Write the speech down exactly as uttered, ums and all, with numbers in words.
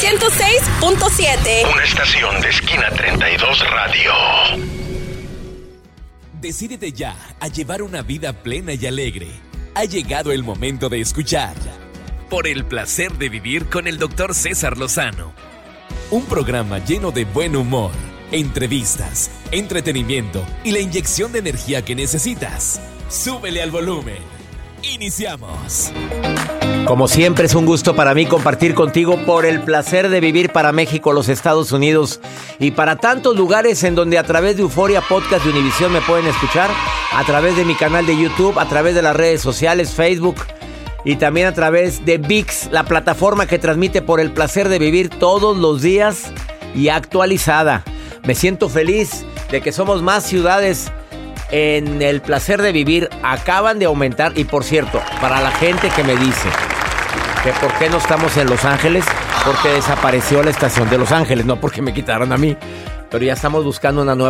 ciento seis punto siete. Una estación de Esquina treinta y dos Radio. Decídete ya a llevar una vida plena y alegre. Ha llegado el momento de escuchar Por el placer de vivir con el doctor César Lozano. Un programa lleno de buen humor, entrevistas, entretenimiento y la inyección de energía que necesitas. Súbele al volumen. Iniciamos. Como siempre es un gusto para mí compartir contigo Por el placer de vivir para México, los Estados Unidos y para tantos lugares en donde a través de Euforia Podcast de Univisión me pueden escuchar, a través de mi canal de YouTube, a través de las redes sociales, Facebook y también a través de V I X, la plataforma que transmite Por el placer de vivir todos los días y actualizada. Me siento feliz de que somos más ciudades en el placer de vivir. Acaban de aumentar. Y por cierto, para la gente que me dice que por qué no estamos en Los Ángeles, porque desapareció la estación de Los Ángeles, no porque me quitaron a mí, pero ya estamos buscando una nueva